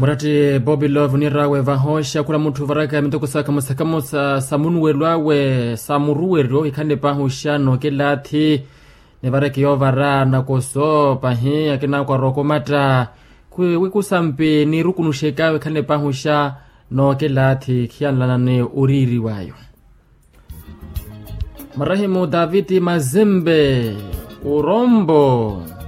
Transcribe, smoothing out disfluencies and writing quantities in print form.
Murati Bobby Love nirawe vahosha kula mutu varaka mitoko musakamusa samunwe lwawe samuruwero ikande pahusha no kelati nevareke yovara na koso pahi akina kwa rokomata kusampe ni rukunushekawe kande pahusha no kelati kianlana ne uriri wayo. Marahimu Daviti Mazembe Urombo